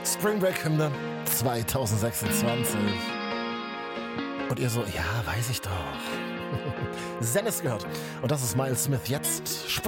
Spring Break Hymne 2026. Und ihr so, ja, weiß ich doch. Zen ist gehört. Und das ist Miles Smith jetzt.